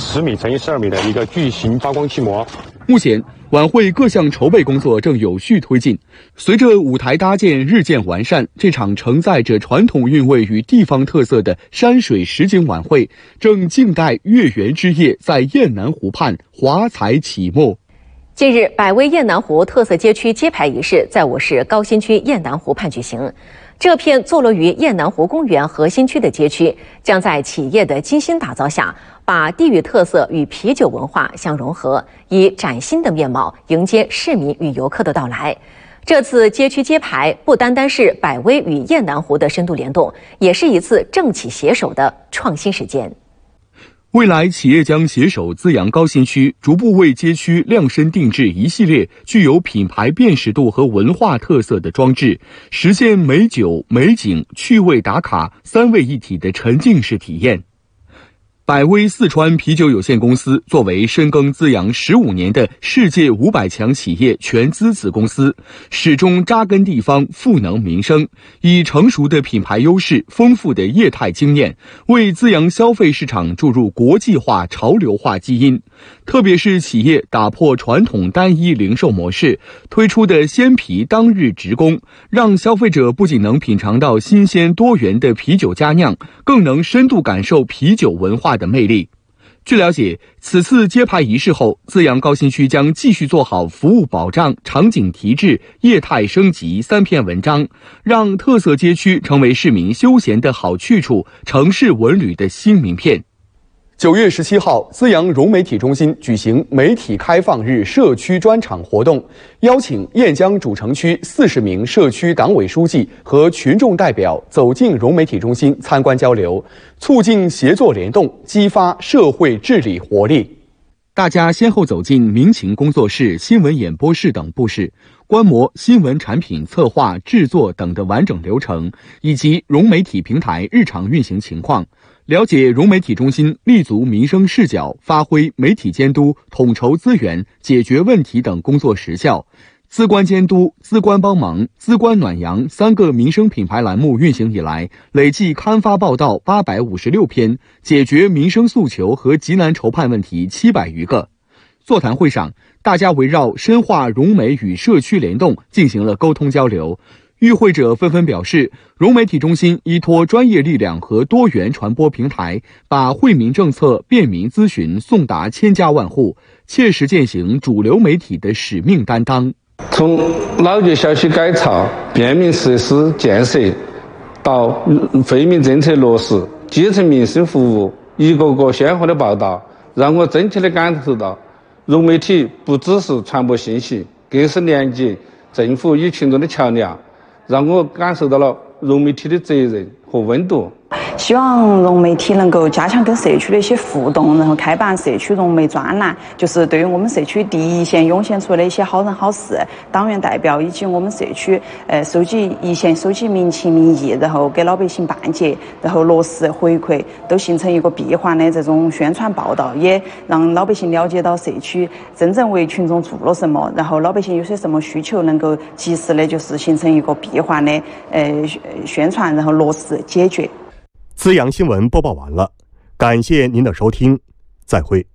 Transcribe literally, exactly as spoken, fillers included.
十米乘以十二米的一个巨型发光气膜。 目前，晚会各项筹备工作正有序推进。随着舞台搭建日渐完善，这场承载着传统韵味与地方特色的山水实景晚会，正静待月圆之夜在雁南湖畔华彩启幕。 近日，百威雁南湖特色街区揭牌仪式在我市高新区雁南湖畔举行。这片坐落于雁南湖公园核心区的街区，将在企业的精心打造下，把地域特色与啤酒文化相融合，以崭新的面貌迎接市民与游客的到来。这次街区揭牌不单单是百威与雁南湖的深度联动，也是一次政企携手的创新实践。 未来，企业将携手资阳高新区，逐步为街区量身定制一系列具有品牌辨识度和文化特色的装置，实现美酒、美景、趣味打卡三位一体的沉浸式体验。百威四川啤酒有限公司作为深耕资阳十五年的世界五百强企业全资子公司，始终扎根地方，赋能民生，以成熟的品牌优势、丰富的业态经验，为资阳消费市场注入国际化、潮流化基因。特别是企业打破传统单一零售模式，推出的鲜啤当日直供，让消费者不仅能品尝到新鲜多元的啤酒佳酿，更能深度感受啤酒文化的魅力。据了解，此次揭牌仪式后，资阳高新区将继续做好服务保障、场景提质、业态升级三篇文章，让特色街区成为市民休闲的好去处，城市文旅的新名片。九月十七号，资阳融媒体中心举行媒体开放日社区专场活动，邀请雁江主城区四十名社区党委书记和群众代表走进融媒体中心参观交流，促进协作联动，激发社会治理活力。大家先后走进民情工作室、新闻演播室等部室，观摩新闻产品策划、制作等的完整流程，以及融媒体平台日常运行情况。了解融媒体中心立足民生视角，发挥媒体监督、统筹资源、解决问题等工作实效。资关监督、资关帮忙、资关暖阳三个民生品牌栏目运行以来，累计刊发报道八百五十六篇，解决民生诉求和急难筹盼问题七百余个。座谈会上，大家围绕深化融媒与社区联动进行了沟通交流。与会者纷纷表示，融媒体中心依托专业力量和多元传播平台，把惠民政策、便民咨询送达千家万户，切实践行主流媒体的使命担当。 从老旧小区改造、便民设施建设到惠民政策落实、基层民生服务，一个个鲜活的报道，让我真切地感受到，融媒体不只是传播信息，更是连接政府与群众的桥梁，让我感受到了融媒体的责任和温度。 希望融媒体能够加强跟社区的一些互动，然后开办社区融媒专栏，就是对于我们社区第一线涌现出来的一些好人好事、党员代表以及我们社区呃收集一线收集民情民意，然后给老百姓办结，然后落实回馈，都形成一个闭环的这种宣传报道，也让老百姓了解到社区真正为群众做了什么，然后老百姓有些什么需求，能够及时的就是形成一个闭环的呃宣传，然后落实解决。 资阳新闻播报完了，感谢您的收听，再会。